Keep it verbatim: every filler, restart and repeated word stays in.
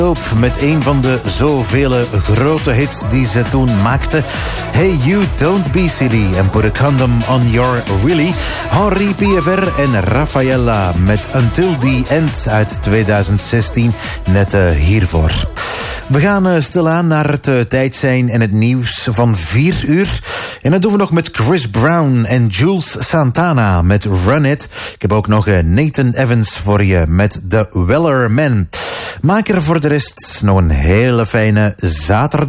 Met een van de zoveel grote hits die ze toen maakte. Hey You, Don't Be Silly and Put a Condom on Your Willy. Henri P F R en Rafaela met Until the End uit tweeduizend zestien. Net uh, hiervoor. We gaan uh, stilaan naar het uh, tijd zijn en het nieuws van vier uur. En dat doen we nog met Chris Brown en Jules Santana met Run It. Ik heb ook nog uh, Nathan Evans voor je met The Weller Man. Maak er voor de rest nog een hele fijne zaterdag.